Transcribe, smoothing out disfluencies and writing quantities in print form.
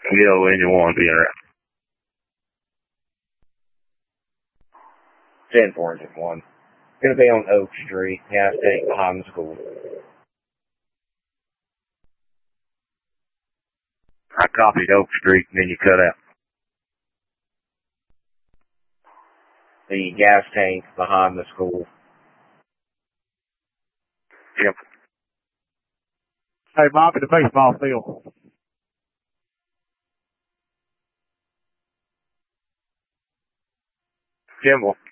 Yeah, when you want to be around. 10-4-1. Gonna be on Oak Street, gas tank behind the school. I copied Oak Street and then you cut out. The gas tank behind the school. Yep. Hey, mop in the baseball field. Kimball.